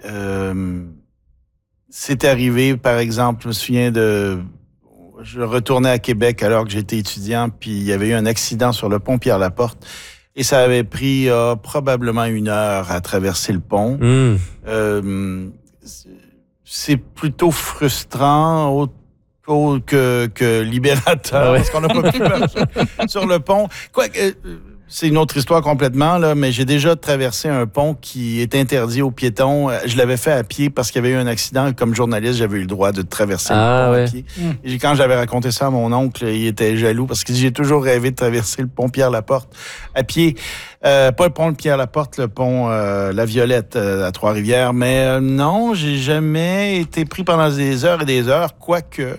c'est arrivé, par exemple, je me souviens je retournais à Québec alors que j'étais étudiant, puis il y avait eu un accident sur le pont Pierre-Laporte. Et ça avait pris probablement 1 heure à traverser le pont. C'est plutôt frustrant que libérateur, parce qu'on n'a pas pu marcher sur le pont. C'est une autre histoire complètement, là, mais j'ai déjà traversé un pont qui est interdit aux piétons. Je l'avais fait à pied parce qu'il y avait eu un accident. Comme journaliste, j'avais eu le droit de traverser le pont à pied. Et quand j'avais raconté ça à mon oncle, il était jaloux parce que j'ai toujours rêvé de traverser le pont Pierre-Laporte à pied. Pas le pont Pierre-Laporte, le pont La Violette à Trois-Rivières. Mais non, j'ai jamais été pris pendant des heures et des heures, quoique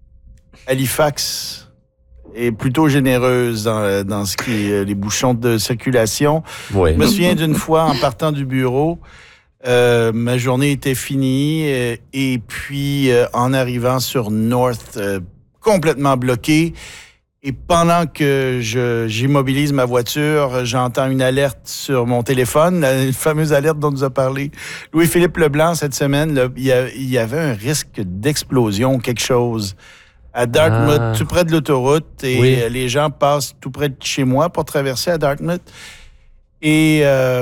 Halifax est plutôt généreuse dans ce qui est les bouchons de circulation. Oui. Je me souviens d'une fois, en partant du bureau, ma journée était finie et puis en arrivant sur North, complètement bloqué. Et pendant que j'immobilise ma voiture, j'entends une alerte sur mon téléphone, la fameuse alerte dont nous a parlé Louis-Philippe Leblanc cette semaine. Là, il y avait un risque d'explosion, quelque chose. À Dartmouth, tout près de l'autoroute, et les gens passent tout près de chez moi pour traverser à Dartmouth. Et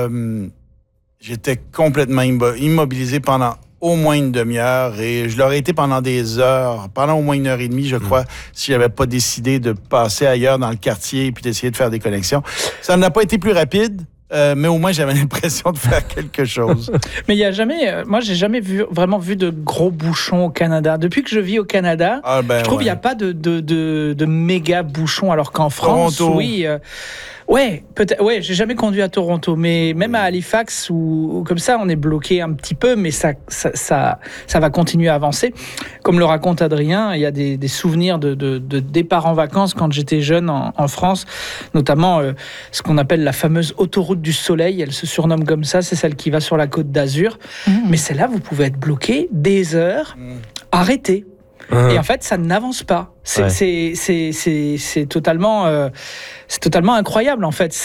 j'étais complètement immobilisé pendant au moins une demi-heure, et je l'aurais été pendant des heures, pendant au moins 1h30, je crois, si j'avais pas décidé de passer ailleurs dans le quartier et puis d'essayer de faire des connexions. Ça n'a pas été plus rapide. Mais au moins, j'avais l'impression de faire quelque chose. Mais il n'y a jamais... moi, j'ai jamais vraiment vu de gros bouchons au Canada. Depuis que je vis au Canada, je trouve qu'il n'y a pas de méga bouchons, alors qu'en France, Toronto. Oui... peut-être. Ouais, j'ai jamais conduit à Toronto, mais même à Halifax où comme ça on est bloqué un petit peu, mais ça va continuer à avancer. Comme le raconte Adrien, il y a des souvenirs de départ en vacances quand j'étais jeune en France, notamment ce qu'on appelle la fameuse autoroute du soleil. Elle se surnomme comme ça, c'est celle qui va sur la Côte d'Azur. Mais celle-là, vous pouvez être bloqué des heures, arrêté. Et en fait, ça n'avance pas. C'est totalement incroyable, en fait.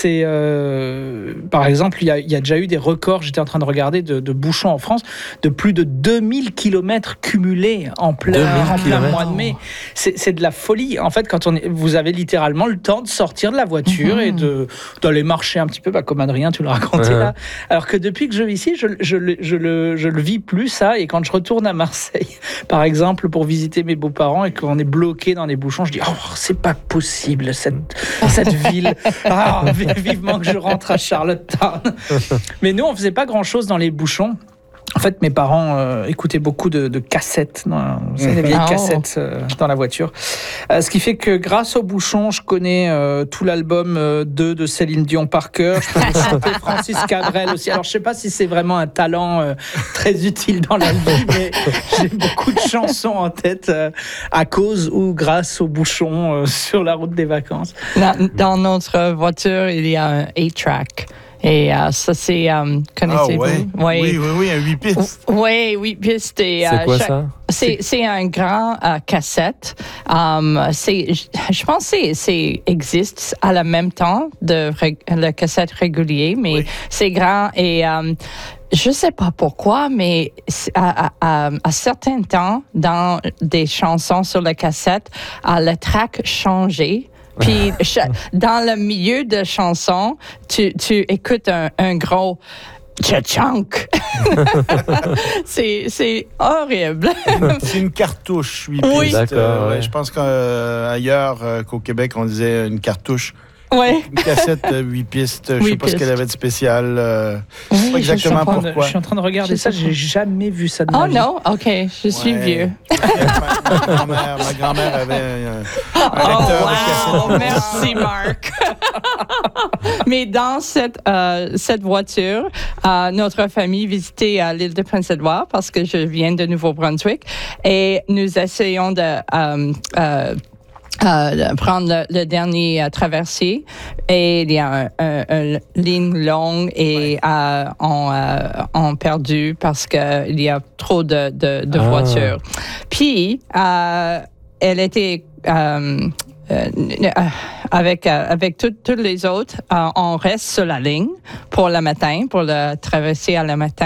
Par exemple, il y a déjà eu des records, j'étais en train de regarder, de bouchons en France, de plus de 2000 kilomètres cumulés en plein mois de mai. C'est de la folie. En fait, vous avez littéralement le temps de sortir de la voiture et d'aller marcher un petit peu, comme Adrien, tu le racontais là. Alors que depuis que je vis ici, je le vis plus, ça. Et quand je retourne à Marseille, par exemple, pour visiter mes beaux-parents et qu'on est bloqué dans les bouchons, je dis c'est pas possible cette ville. Vivement que je rentre à Charlottetown. Mais nous, on faisait pas grand-chose dans les bouchons. En fait, mes parents écoutaient beaucoup de cassettes, des vieilles cassettes dans la voiture. Ce qui fait que grâce aux bouchons, je connais tout l'album 2 de Céline Dion par cœur. Je peux chanter Francis Cabrel aussi. Alors, je sais pas si c'est vraiment un talent très utile dans la vie, mais j'ai beaucoup de chansons en tête à cause ou grâce aux bouchons sur la route des vacances. Dans notre voiture, il y a un 8-track. Et ça, c'est... connaissez-vous? Oui, un 8 pistes. Oui, 8 pistes. Et, c'est quoi ça? C'est un grand cassette. Je pense que c'est existe à la même temps le cassette régulier, mais c'est grand et... je ne sais pas pourquoi, mais à certains temps, dans des chansons sur la cassette, le track changeait. Puis, dans le milieu de chanson, tu écoutes un gros tcha-chunk. C'est horrible. C'est une cartouche, 8 pistes. Oui. D'accord. Je pense qu'ailleurs qu'au Québec, on disait une cartouche. Ouais. Une cassette 8 pistes. Je ne sais pas ce qu'elle avait de spécial. Je sais pas exactement pourquoi. Je suis en train de regarder ça. J'ai jamais vu ça de ma vie. Oh non? OK. Je suis vieux. Ma grand-mère avait un lecteur de cassette. Merci, Marc. Mais dans cette voiture, notre famille visitait l'île de Prince-Édouard parce que je viens de Nouveau-Brunswick et nous essayons de prendre le dernier traversier et il y a une ligne longue et on perdu parce qu'il y a trop de voitures. Puis, elle était... avec toutes les autres, on reste sur la ligne pour le matin, pour le traverser à le matin.